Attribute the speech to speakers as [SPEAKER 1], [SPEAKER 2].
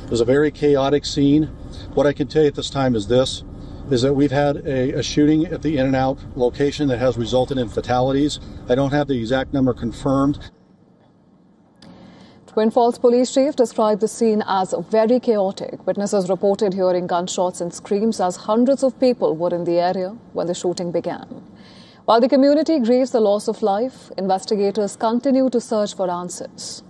[SPEAKER 1] It was a very chaotic scene. What I can tell you at this time is that we've had a shooting at the In-N-Out location that has resulted in fatalities. I don't have the exact number confirmed.
[SPEAKER 2] Twin Falls Police Chief described the scene as very chaotic. Witnesses reported hearing gunshots and screams as hundreds of people were in the area when the shooting began. While the community grieves the loss of life, investigators continue to search for answers.